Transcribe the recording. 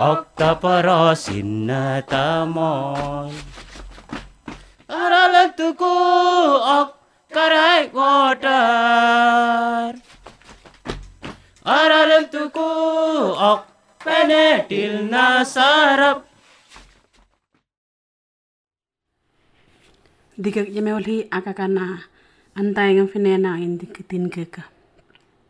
okta parosin na tamol. Aralag tuku ok karay water. Aralag tuku ok penetil na sarap. Dikak jamewal hi akakana antay ng finena in dikatin kaka.